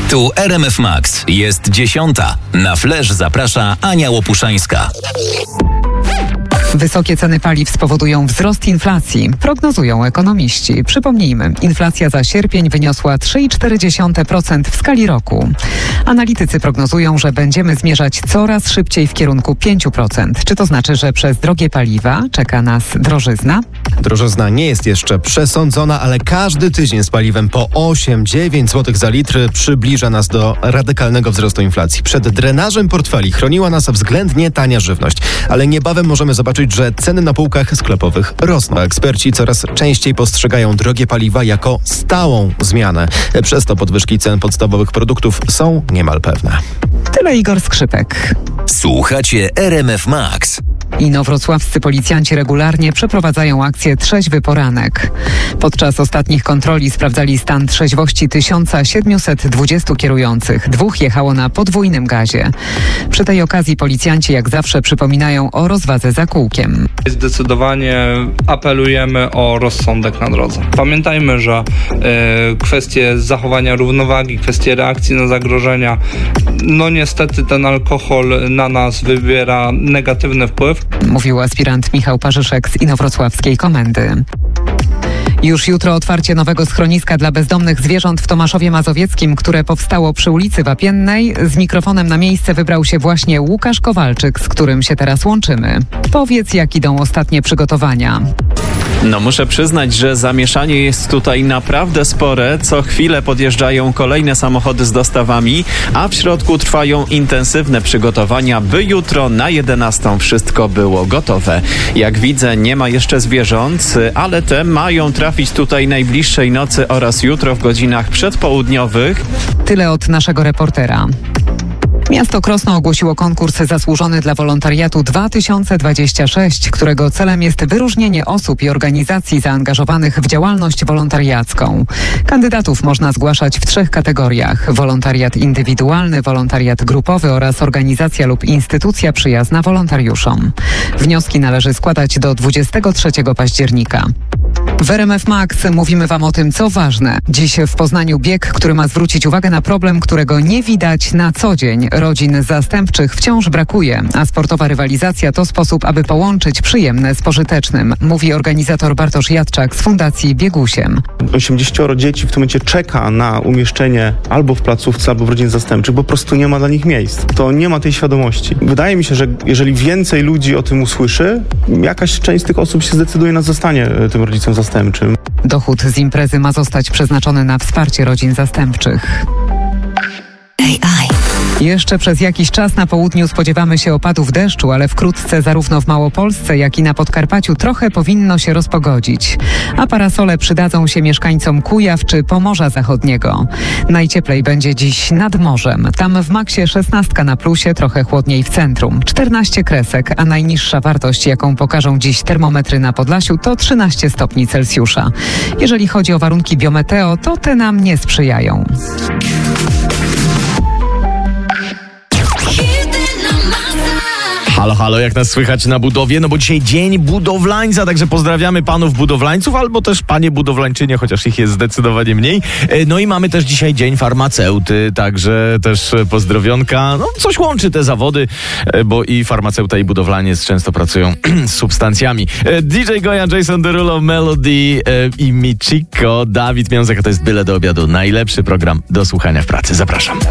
Tu RMF Max. Jest 10. Na Flash zaprasza Ania Łopuszańska. Wysokie ceny paliw spowodują wzrost inflacji, prognozują ekonomiści. Przypomnijmy, inflacja za sierpień wyniosła 3,4% w skali roku. Analitycy prognozują, że będziemy zmierzać coraz szybciej w kierunku 5%. Czy to znaczy, że przez drogie paliwa czeka nas drożyzna? Drożyzna nie jest jeszcze przesądzona, ale każdy tydzień z paliwem po 8-9 zł za litr przybliża nas do radykalnego wzrostu inflacji. Przed drenażem portfeli chroniła nas względnie tania żywność, ale niebawem możemy zobaczyć, że ceny na półkach sklepowych rosną. Eksperci coraz częściej postrzegają drogie paliwa jako stałą zmianę. Przez to podwyżki cen podstawowych produktów są niemal pewne. Tyle Igor Skrzypek. Słuchacie RMF Max. Inowrocławscy policjanci regularnie przeprowadzają akcję Trzeźwy Poranek. Podczas ostatnich kontroli sprawdzali stan trzeźwości 1720 kierujących. 2 jechało na podwójnym gazie. Przy tej okazji policjanci jak zawsze przypominają o rozwadze za kółkiem. Zdecydowanie apelujemy o rozsądek na drodze. Pamiętajmy, że kwestie zachowania równowagi, kwestie reakcji na zagrożenia, no niestety ten alkohol na nas wywiera negatywny wpływ. Mówił aspirant Michał Parzyszek z inowrocławskiej komendy. Już jutro otwarcie nowego schroniska dla bezdomnych zwierząt w Tomaszowie Mazowieckim, które powstało przy ulicy Wapiennej. Z mikrofonem na miejsce wybrał się właśnie Łukasz Kowalczyk, z którym się teraz łączymy. Powiedz, jak idą ostatnie przygotowania. No muszę przyznać, że zamieszanie jest tutaj naprawdę spore. Co chwilę podjeżdżają kolejne samochody z dostawami, a w środku trwają intensywne przygotowania, by jutro na 11 wszystko było gotowe. Jak widzę, nie ma jeszcze zwierząt, ale te mają trafić tutaj najbliższej nocy oraz jutro w godzinach przedpołudniowych. Tyle od naszego reportera. Miasto Krosno ogłosiło konkurs zasłużony dla wolontariatu 2026, którego celem jest wyróżnienie osób i organizacji zaangażowanych w działalność wolontariacką. Kandydatów można zgłaszać w 3 kategoriach: wolontariat indywidualny, wolontariat grupowy oraz organizacja lub instytucja przyjazna wolontariuszom. Wnioski należy składać do 23 października. W RMF Max mówimy Wam o tym, co ważne. Dziś w Poznaniu bieg, który ma zwrócić uwagę na problem, którego nie widać na co dzień. Rodzin zastępczych wciąż brakuje, a sportowa rywalizacja to sposób, aby połączyć przyjemne z pożytecznym, mówi organizator Bartosz Jadczak z Fundacji Biegusiem. 80 dzieci w tym momencie czeka na umieszczenie albo w placówce, albo w rodzinie zastępczych, bo po prostu nie ma dla nich miejsc. To nie ma tej świadomości. Wydaje mi się, że jeżeli więcej ludzi o tym usłyszy, jakaś część z tych osób się zdecyduje na zostanie tym rodzicem zastępczym. Dochód z imprezy ma zostać przeznaczony na wsparcie rodzin zastępczych. Jeszcze przez jakiś czas na południu spodziewamy się opadów deszczu, ale wkrótce zarówno w Małopolsce, jak i na Podkarpaciu trochę powinno się rozpogodzić. A parasole przydadzą się mieszkańcom Kujaw czy Pomorza Zachodniego. Najcieplej będzie dziś nad morzem. Tam w maksie 16 na plusie, trochę chłodniej w centrum. 14 kresek, a najniższa wartość, jaką pokażą dziś termometry na Podlasiu, to 13 stopni Celsjusza. Jeżeli chodzi o warunki biometeo, to te nam nie sprzyjają. Halo, halo, jak nas słychać na budowie? No bo dzisiaj dzień budowlańca, także pozdrawiamy panów budowlańców, albo też panie budowlańczynie, chociaż ich jest zdecydowanie mniej. No i mamy też dzisiaj dzień farmaceuty, także też pozdrowionka. No coś łączy te zawody, bo i farmaceuta, i budowlaniec często pracują z substancjami. DJ Goja, Jason Derulo, Melody i Michiko, Dawid Miązek, a to jest Byle do obiadu. Najlepszy program do słuchania w pracy. Zapraszam.